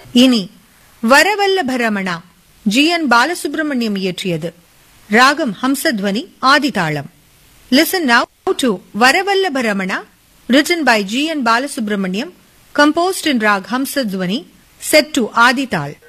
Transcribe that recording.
இனி வரவல்லபரமணா ஜி.என். பாலசுப்ரமணியம் இயற்றியது. ராகம் Hamsadhwani ஆதிதாளம். Listen now to Varavallabharamana, written by G.N. Balasubramaniam, composed in Rag Hamsadhwani, set to Adi Tal.